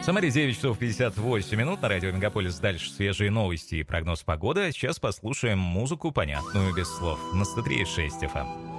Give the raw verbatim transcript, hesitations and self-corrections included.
В Самаре девять часов пятьдесят восемь минут, на радио Мегаполис дальше свежие новости и прогноз погоды. А сейчас послушаем музыку, понятную без слов, на сто три и шесть эф эм.